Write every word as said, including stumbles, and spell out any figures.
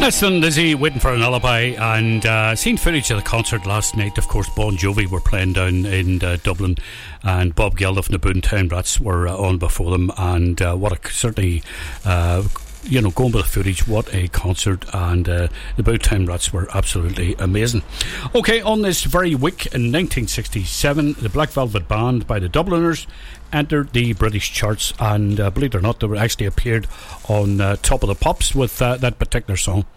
That's Thin Lizzy, Waiting for an Alibi, and uh, seen footage of the concert last night. Of course, Bon Jovi were playing down in uh, Dublin, and Bob Geldof and the Boomtown Rats were uh, on before them, and uh, what a certainly uh, you know, going by the footage, what a concert, and uh, the Boomtown Rats were absolutely amazing. Okay, on this very week in nineteen sixty-seven, the Black Velvet Band by the Dubliners entered the British charts, and uh, believe it or not, they were actually appeared on uh, Top of the Pops with uh, that particular song.